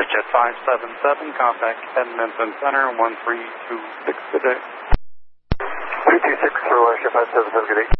Jet 577, contact Edmonton Center, 1326 today. 326 for Russia 577, good day.